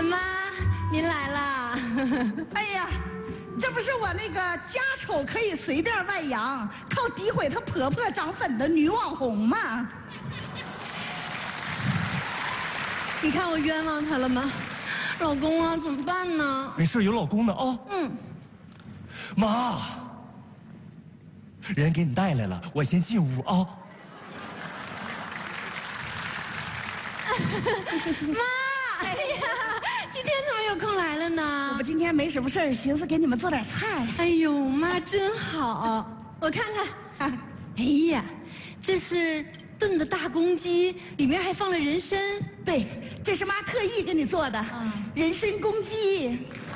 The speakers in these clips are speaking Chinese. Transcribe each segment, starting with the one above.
妈，您来啦！ 哎呀，这不是我那个家丑可以随便外扬，靠诋毁她婆婆涨粉的女网红吗？ 你看我冤枉她了吗？老公啊，怎么办呢？ 没事，有老公呢啊。妈，人给你带来了，我先进屋啊。 妈，哎呀，今天怎么有空来了呢？ 我今天没什么事儿，寻思给你们做点菜。 哎呦，妈真好，我看看。哎呀，这是炖的大公鸡，里面还放了人参。 对，这是妈特意给你做的，人参公鸡。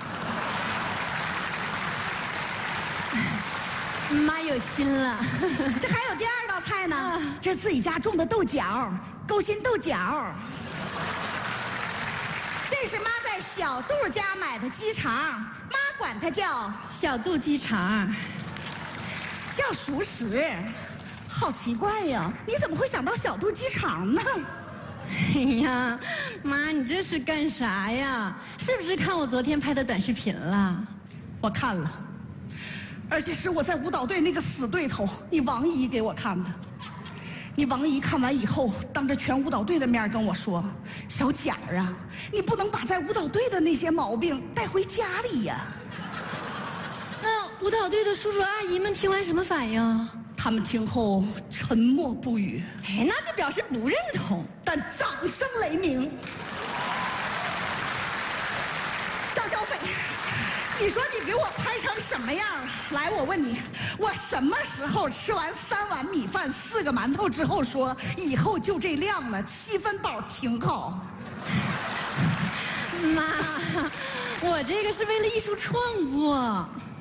妈有心了。 这还有第二道菜呢，这是自己家种的豆角，勾心斗角。这是妈在小杜家买的鸡肠，妈管它叫小肚鸡肠， 叫熟食。好奇怪呀，你怎么会想到小肚鸡肠呢？ 哎呀，妈，你这是干啥呀？是不是看我昨天拍的短视频了？ 我看了，而且是我在舞蹈队那个死对头，你王姨给我看的。你王姨看完以后，当着全舞蹈队的面跟我说：“小贾啊，你不能把在舞蹈队的那些毛病带回家里呀。” 那舞蹈队的叔叔阿姨们听完什么反应？ 他们听后沉默不语。 哎，那就表示不认同， 但掌声雷鸣。张小斐，你说你给我拍成什么样？来，我问你，我什么时候吃完3碗米饭、4个馒头之后说以后就这量了，7分饱挺好？ 妈，我这个是为了艺术创作。